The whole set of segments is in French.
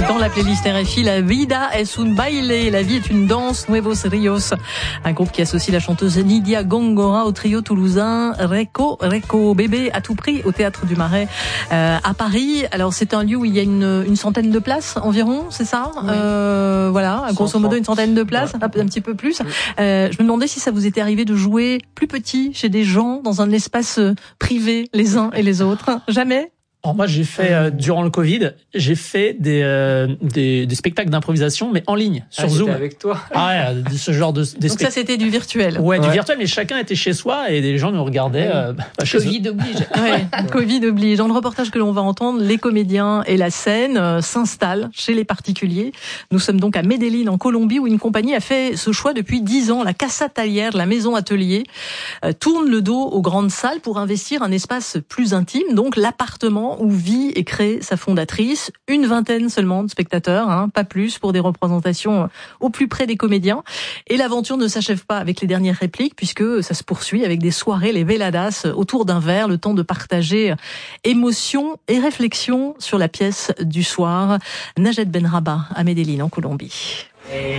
Dans la playlist RFI, La vida es un baile, la vie est une danse, Nuevos Rios, un groupe qui associe la chanteuse Nidia Góngora au trio toulousain Reco Bébé à tout prix au Théâtre du Marais à Paris. Alors c'est un lieu où il y a une centaine de places environ, c'est ça? Oui. Voilà, grosso modo une centaine de places, ouais. un petit peu plus. Je me demandais si ça vous était arrivé de jouer plus petit chez des gens dans un espace privé les uns et les autres. Jamais? Alors moi, j'ai fait durant le Covid, j'ai fait des spectacles d'improvisation, mais en ligne sur Zoom. Avec toi. Ah ouais, ce genre de donc ça c'était du virtuel. Ouais, du virtuel, mais chacun était chez soi et les gens nous regardaient. Covid oblige. Ouais, Covid oblige. Dans le reportage que l'on va entendre, les comédiens et la scène s'installent chez les particuliers. Nous sommes donc à Medellín en Colombie où une compagnie a fait ce choix depuis 10 ans. La Casa Taller, la maison atelier, tourne le dos aux grandes salles pour investir un espace plus intime, donc l'appartement où vit et crée sa fondatrice. Une vingtaine seulement de spectateurs, pas plus, pour des représentations au plus près des comédiens. Et l'aventure ne s'achève pas avec les dernières répliques, puisque ça se poursuit avec des soirées, les veladas, autour d'un verre, le temps de partager émotion et réflexion sur la pièce du soir. Najed Benrabah à Medellín, en Colombie.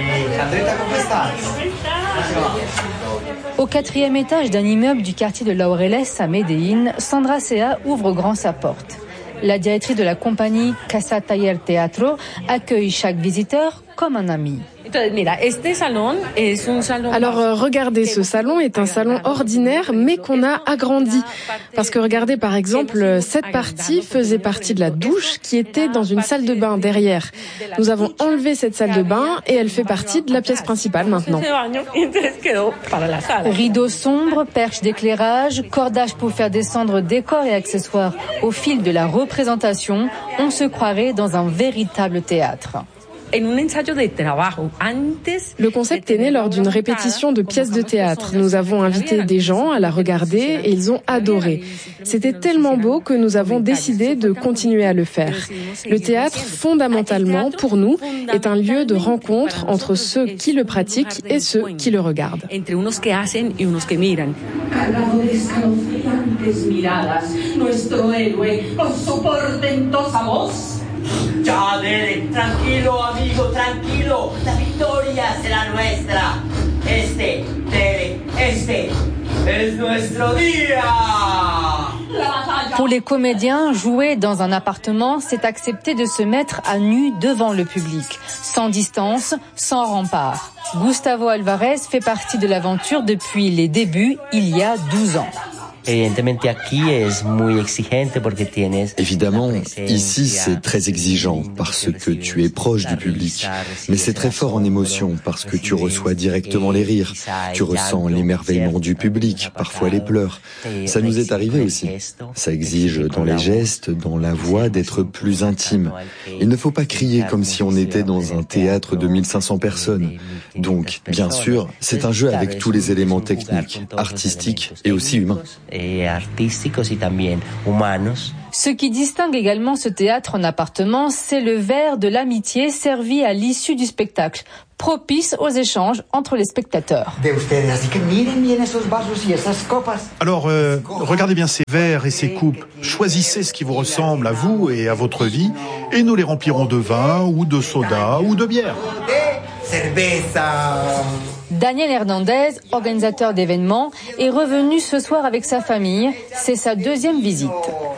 Au 4e étage d'un immeuble du quartier de Laureles à Medellín, Sandra Sea ouvre grand sa porte. La directrice de la compagnie Casa Taller Teatro accueille chaque visiteur comme un ami. Alors regardez, ce salon est un salon ordinaire mais qu'on a agrandi. Parce que regardez par exemple, cette partie faisait partie de la douche qui était dans une salle de bain derrière. Nous avons enlevé cette salle de bain et elle fait partie de la pièce principale maintenant. Rideaux sombres, perches d'éclairage, cordages pour faire descendre décors et accessoires au fil de la représentation, on se croirait dans un véritable théâtre. Le concept est né lors d'une répétition de pièces de théâtre. Nous avons invité des gens à la regarder et ils ont adoré. C'était tellement beau que nous avons décidé de continuer à le faire. Le théâtre, fondamentalement, pour nous, est un lieu de rencontre entre ceux qui le pratiquent et ceux qui le regardent. Ya, Dere, tranquilo, amigo, tranquilo. La victoria será nuestra. Dere, es nuestro día. Pour les comédiens, jouer dans un appartement, c'est accepter de se mettre à nu devant le public, sans distance, sans rempart. Gustavo Alvarez fait partie de l'aventure depuis les débuts, il y a 12 ans. Évidemment, ici c'est très exigeant parce que tu es proche du public, mais c'est très fort en émotion parce que tu reçois directement les rires, tu ressens l'émerveillement du public, parfois les pleurs. Ça nous est arrivé aussi. Ça exige dans les gestes, dans la voix d'être plus intime. Il ne faut pas crier comme si on était dans un théâtre de 1500 personnes. Donc, bien sûr, c'est un jeu avec tous les éléments techniques, artistiques et aussi humains. Ce qui distingue également ce théâtre en appartement, c'est le verre de l'amitié servi à l'issue du spectacle, propice aux échanges entre les spectateurs. Alors, regardez bien ces verres et ces coupes. Choisissez ce qui vous ressemble à vous et à votre vie, et nous les remplirons de vin ou de soda ou de bière. Daniel Hernandez, organisateur d'événements, est revenu ce soir avec sa famille. C'est sa deuxième visite.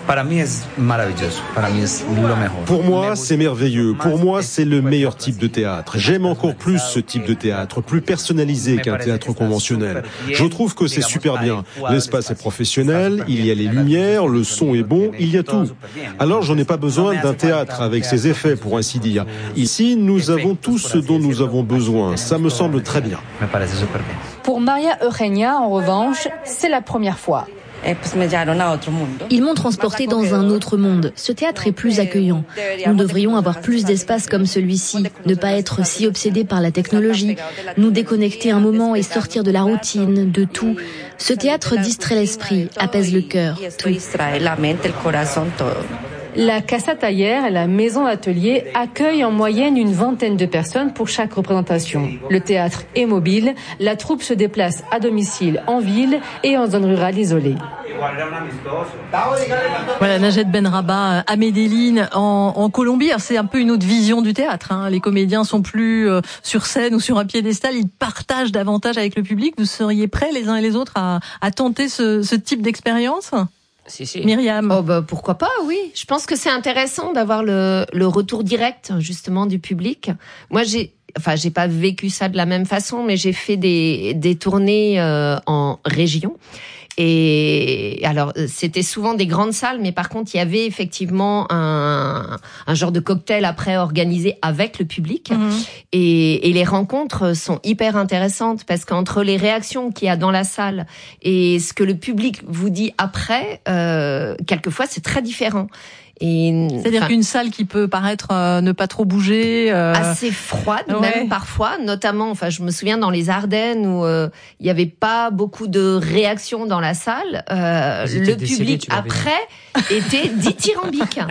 Pour moi, c'est merveilleux. Pour moi, c'est le meilleur type de théâtre. J'aime encore plus ce type de théâtre, plus personnalisé qu'un théâtre conventionnel. Je trouve que c'est super bien. L'espace est professionnel, il y a les lumières, le son est bon, il y a tout. Alors, j'en ai pas besoin d'un théâtre avec ses effets, pour ainsi dire. Ici, nous avons tout ce dont nous avons besoin. Ça me semble très bien. Pour Maria Eugenia, en revanche, c'est la première fois. Ils m'ont transporté dans un autre monde. Ce théâtre est plus accueillant. Nous devrions avoir plus d'espace comme celui-ci, ne pas être si obsédés par la technologie, nous déconnecter un moment et sortir de la routine, de tout. Ce théâtre distrait l'esprit, apaise le cœur, tout. La Casa Taller, la maison atelier, accueille en moyenne une vingtaine de personnes pour chaque représentation. Le théâtre est mobile, la troupe se déplace à domicile en ville et en zone rurale isolée. Voilà, Najat Benrabah à Medellín en Colombie. Alors, c'est un peu une autre vision du théâtre. Les comédiens sont plus sur scène ou sur un piédestal, ils partagent davantage avec le public. Vous seriez prêts les uns et les autres à tenter ce type d'expérience ? Si. Myriam. Pourquoi pas, oui. Je pense que c'est intéressant d'avoir le retour direct, justement, du public. Moi, j'ai pas vécu ça de la même façon, mais j'ai fait des tournées en région. Et alors, c'était souvent des grandes salles, mais par contre, il y avait effectivement un genre de cocktail après organisé avec le public. Et les rencontres sont hyper intéressantes parce qu'entre les réactions qu'il y a dans la salle et ce que le public vous dit après, quelquefois, c'est très différent. C'est-à-dire qu'une salle qui peut paraître ne pas trop bouger, assez froide même parfois, notamment, je me souviens dans les Ardennes où il y avait pas beaucoup de réactions dans la salle, le public après était dithyrambique.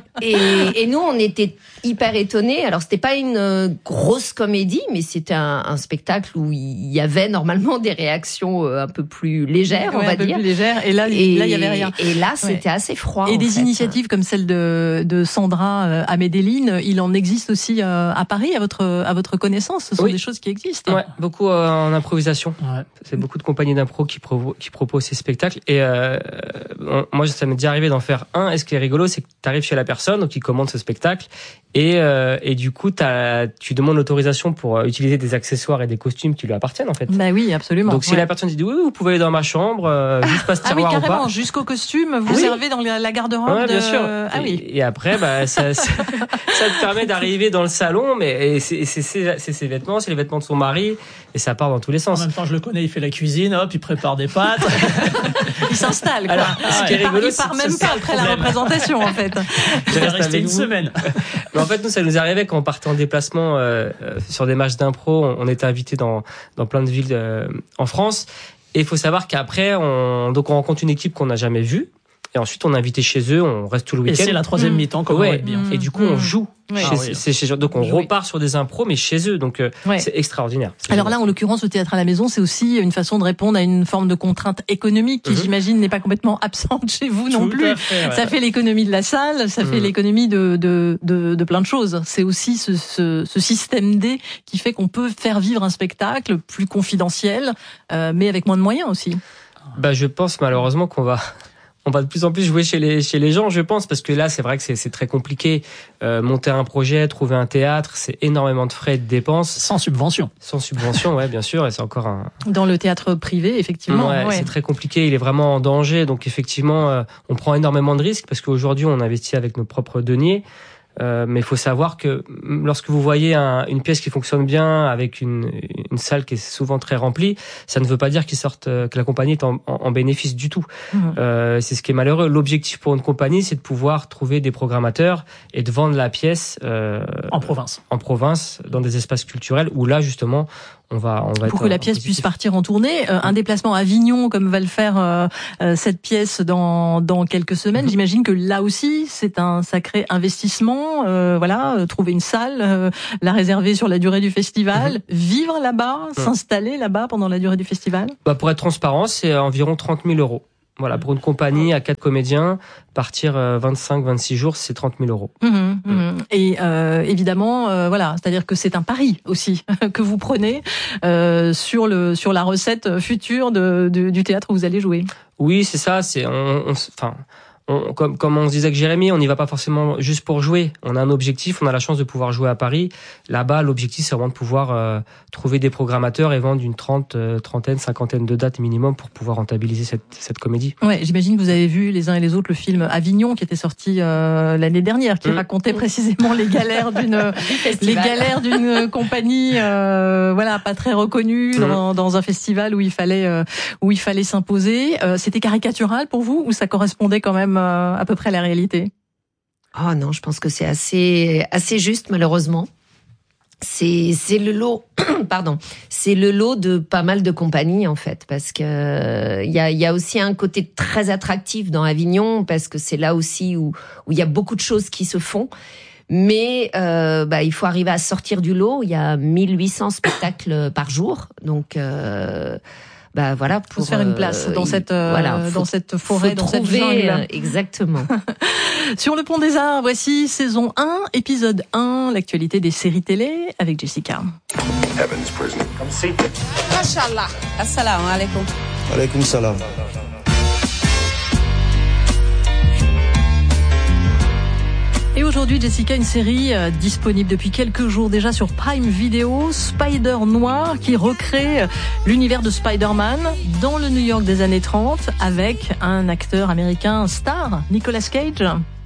Et nous on était hyper étonnés. Alors c'était pas une grosse comédie, mais c'était un spectacle où il y avait normalement des réactions un peu plus légères, on va dire. Plus légères. Et là il y avait rien. Et là c'était assez froid. Et des initiatives comme celle de Sandra à Medellín, il en existe aussi à Paris, à votre connaissance. Ce sont des choses qui existent. Ouais, beaucoup en improvisation. Ouais. C'est beaucoup de compagnies d'impro qui proposent ces spectacles. Et moi, ça m'est déjà arrivé d'en faire un. Et ce qui est rigolo, c'est que tu arrives chez la personne, donc il commande ce spectacle. Et du coup, tu demandes l'autorisation pour utiliser des accessoires et des costumes qui lui appartiennent, en fait. Bah oui, absolument. Donc si la personne dit oui, vous pouvez aller dans ma chambre, juste pas ce tiroir oui, carrément, ou pas. Jusqu'au costume, vous servez dans la garde-robe. Ouais, bien sûr. Et après, ça te permet d'arriver dans le salon, mais c'est ses vêtements, c'est les vêtements de son mari, et ça part dans tous les sens. En même temps, je le connais, il fait la cuisine, hop, il prépare des pâtes. Il s'installe, quoi. Alors, ce qui est rigolo, il part même pas après la représentation, en fait. Je vais rester une semaine. Mais en fait, nous, ça nous arrivait quand on partait en déplacement sur des matchs d'impro. On était invités dans plein de villes en France. Et il faut savoir qu'après, on rencontre une équipe qu'on n'a jamais vue. Et ensuite, on est invité chez eux, on reste tout le week-end. Et c'est la troisième mi-temps, comme on va bien. Et du coup, on joue. Donc, on repart sur des impros, mais chez eux. Donc, c'est extraordinaire. Alors là, en l'occurrence, le théâtre à la maison, c'est aussi une façon de répondre à une forme de contrainte économique qui, j'imagine, n'est pas complètement absente chez vous non plus. Ça fait l'économie de la salle, ça fait l'économie de plein de choses. C'est aussi ce système D qui fait qu'on peut faire vivre un spectacle plus confidentiel, mais avec moins de moyens aussi. Je pense malheureusement qu'on va de plus en plus jouer chez les gens, je pense, parce que là, c'est vrai que c'est très compliqué. Monter un projet, trouver un théâtre, c'est énormément de frais et de dépenses. Sans subvention. Sans subvention, ouais, bien sûr, et c'est encore Dans le théâtre privé, effectivement. Ouais. C'est très compliqué, il est vraiment en danger, donc effectivement, on prend énormément de risques, parce qu'aujourd'hui, on investit avec nos propres deniers. Mais il faut savoir que lorsque vous voyez une pièce qui fonctionne bien avec une salle qui est souvent très remplie, ça ne veut pas dire que la compagnie est en bénéfice du tout. C'est ce qui est malheureux. L'objectif pour une compagnie, c'est de pouvoir trouver des programmateurs et de vendre la pièce en province, dans des espaces culturels où là justement on va pour que la pièce puisse partir en tournée. Un déplacement à Avignon, comme va le faire cette pièce dans quelques semaines, j'imagine que là aussi c'est un sacré investissement. Trouver une salle, la réserver sur la durée du festival, vivre là-bas, s'installer là-bas pendant la durée du festival. Pour être transparent, c'est environ 30 000 €. Voilà, pour une compagnie à 4 comédiens, partir 25-26 jours, c'est 30 000 €. Et évidemment, c'est-à-dire que c'est un pari aussi que vous prenez sur la recette future du théâtre où vous allez jouer. Oui, c'est ça. Comme on se disait avec Jérémy, on n'y va pas forcément juste pour jouer. On a un objectif, on a la chance de pouvoir jouer à Paris. Là-bas, l'objectif, c'est vraiment de pouvoir trouver des programmateurs et vendre une cinquantaine de dates minimum pour pouvoir rentabiliser cette comédie. Ouais, j'imagine que vous avez vu les uns et les autres le film Avignon qui était sorti l'année dernière, qui racontait précisément les galères d'une compagnie, pas très reconnue dans un festival où il fallait s'imposer. C'était caricatural pour vous ou ça correspondait quand même à peu près à la réalité? Oh non, je pense que c'est assez juste malheureusement. c'est le lot, pardon, c'est le lot de pas mal de compagnies en fait, parce que il y a aussi un côté très attractif dans Avignon, parce que c'est là aussi où il y a beaucoup de choses qui se font. Mais il faut arriver à sortir du lot. Il y a 1800 spectacles par jour, donc voilà, pour se faire une place dans cette dans cette forêt, dans cette jungle. Exactement. Sur le Pont des Arts, voici saison 1, épisode 1, l'actualité des séries télé avec Jessica. Heaven's prison. Come seat. Mashallah. Assalamu alaikum. Alaikum salam. Et aujourd'hui, Jessica, une série disponible depuis quelques jours déjà sur Prime Video, Spider Noir, qui recrée l'univers de Spider-Man dans le New York des années 30 avec un acteur américain star, Nicolas Cage.